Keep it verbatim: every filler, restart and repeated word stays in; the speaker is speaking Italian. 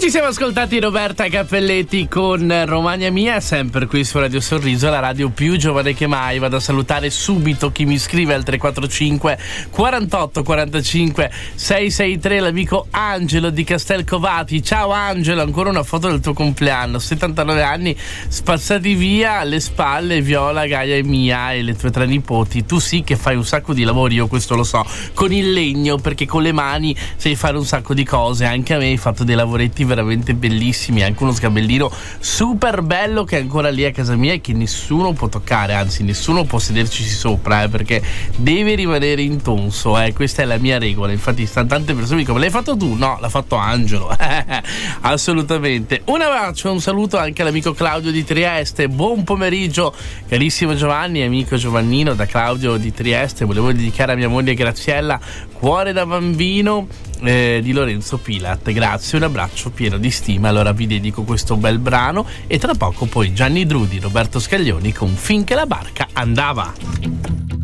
ci siamo ascoltati Roberta Cappelletti con Romagna Mia, sempre qui su Radio Sorriso, la radio più giovane che mai. Vado a salutare subito chi mi scrive al tre quattro cinque quarantotto quarantacinque seicentosessantatré, l'amico Angelo di Castelcovati. Ciao Angelo, ancora una foto del tuo compleanno, settantanove anni spazzati via, alle spalle Viola, Gaia e Mia e le tue tre nipoti. Tu sì che fai un sacco di lavori, io questo lo so, con il legno, perché con le mani sai fare un sacco di cose. Anche a me hai fatto dei lavoretti veramente bellissimi, anche uno sgabellino super bello che è ancora lì a casa mia e che nessuno può toccare, anzi nessuno può sederci sopra, eh, perché deve rimanere intonso, eh. Questa è la mia regola. Infatti stanno tante persone che dicono: l'hai fatto tu? No, l'ha fatto Angelo. Assolutamente. Un abbraccio e un saluto anche all'amico Claudio di Trieste. Buon pomeriggio carissimo Giovanni, amico Giovannino, da Claudio di Trieste. Volevo dedicare a mia moglie Graziella Cuore da bambino eh, di Lorenzo Pilat. Grazie, un abbraccio pieno di stima. Allora vi dedico questo bel brano e tra poco poi Gianni Drudi, Roberto Scaglioni con Finché la barca andava.